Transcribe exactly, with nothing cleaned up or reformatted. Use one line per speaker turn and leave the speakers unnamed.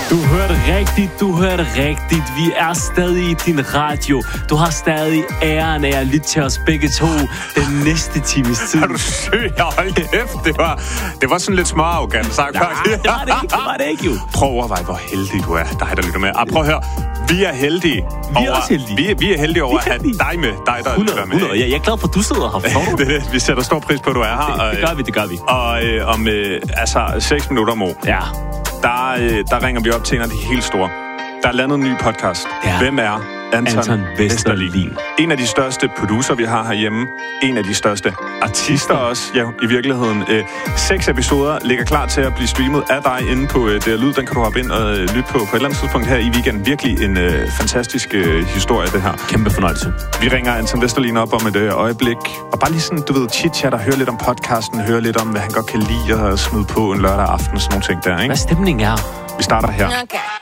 Du hørte rigtigt, du hørte rigtigt. Vi er stadig i din radio. Du har stadig æren af at lytte til os begge to den næste times tid.
Er du syg? Hold kæft, det var, det var sådan lidt småarrogant sagt.
Nej, det var det ikke, det var det ikke jo.
Prøv at overveje, hvor heldig du er, dig der lytter med. Ah, prøv at høre, vi er heldige.
Vi er
over,
også heldige.
Vi, vi er heldige over at have dig med, dig der
hundrede,
lytter med.
hundrede. Jeg er glad for, at du sidder her. Forstår du?
det, det, vi sætter stor pris på, at du er her.
Det, det gør vi, det gør vi.
Og øh, om øh, altså seks minutter, Mo.
Ja.
Der, øh, der ringer vi op til en af de helt store. Der er landet en ny podcast.
Ja.
Hvem er Anton,
Anton Vesterlin?
Vesterlin? En af de største producer, vi har herhjemme. En af de største artister også, ja, i virkeligheden. Øh, seks episoder ligger klar til at blive streamet af dig inde på øh, D R Lyd. Den kan du hoppe ind og øh, lytte på på et eller andet tidspunkt her i weekenden. Virkelig en øh, fantastisk øh, historie, det her.
Kæmpe fornøjelse.
Vi ringer Anton Vesterlin op om et øh, øjeblik. Og bare lige sådan, du ved, chit-chat og høre lidt om podcasten. Høre lidt om, hvad han godt kan lide at smide på en lørdag aften og sådan nogle ting der, ikke?
Hvad stemningen er?
Vi starter her.
Okay.